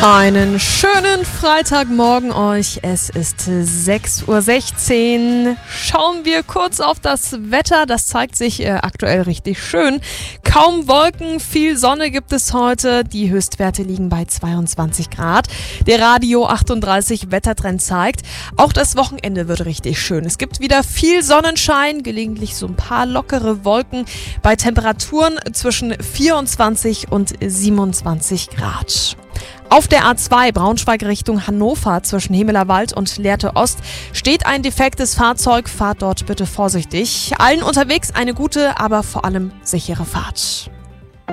Einen schönen Freitagmorgen euch. Es ist 6:16 Uhr. Schauen wir kurz auf das Wetter. Das zeigt sich aktuell richtig schön. Kaum Wolken, viel Sonne gibt es heute. Die Höchstwerte liegen bei 22 Grad. Der Radio 38 Wettertrend zeigt, auch das Wochenende wird richtig schön. Es gibt wieder viel Sonnenschein, gelegentlich so ein paar lockere Wolken bei Temperaturen zwischen 24 und 27 Grad. Auf der A2 Braunschweig Richtung Hannover zwischen Hemelerwald und Lehrte Ost steht ein defektes Fahrzeug. Fahrt dort bitte vorsichtig. Allen unterwegs eine gute, aber vor allem sichere Fahrt.